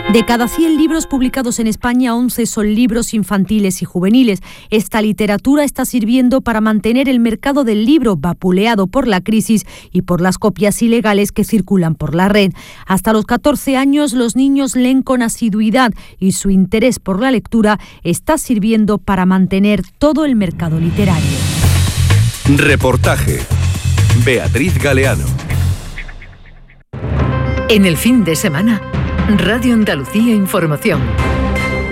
De cada 100 libros publicados en España, 11 son libros infantiles y juveniles. Esta literatura está sirviendo para mantener el mercado del libro vapuleado por la crisis y por las copias ilegales que circulan por la red. Hasta los 14 años los niños leen con asiduidad y su interés por la lectura está sirviendo para mantener todo el mercado literario. Reportaje. Beatriz Galeano. En el fin de semana, Radio Andalucía Información.